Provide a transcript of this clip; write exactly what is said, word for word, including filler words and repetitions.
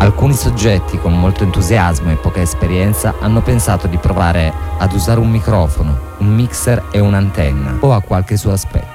Alcuni soggetti con molto entusiasmo e poca esperienza hanno pensato di provare ad usare un microfono, un mixer e un'antenna o a qualche suo aspetto.